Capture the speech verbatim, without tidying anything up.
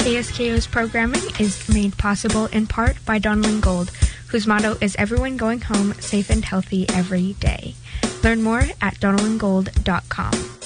K S K O's programming is made possible in part by Donlin Gold, whose motto is everyone going home safe and healthy every day. Learn more at donlin gold dot com.